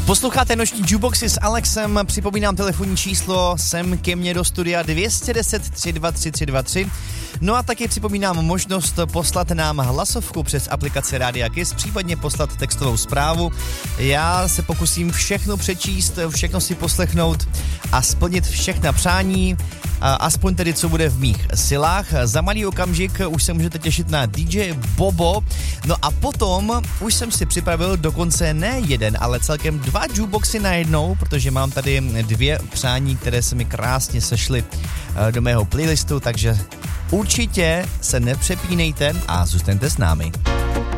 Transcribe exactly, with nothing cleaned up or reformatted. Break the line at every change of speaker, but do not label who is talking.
Posloucháte noční jukeboxy s Alexem, připomínám telefonní číslo sem ke mně do studia dvě deset tři dva tři tři dva tři. No a taky připomínám možnost poslat nám hlasovku přes aplikaci Rádia Kiss, případně poslat textovou zprávu. Já se pokusím všechno přečíst, všechno si poslechnout a splnit všechna přání, aspoň tedy co bude v mých silách. Za malý okamžik už se můžete těšit na D J Bobo. No a potom už jsem si připravil dokonce ne jeden, ale celkem dva jukeboxy najednou, protože mám tady dvě přání, které se mi krásně sešly do mého playlistu, takže určitě se nepřepínejte a zůstaňte s námi.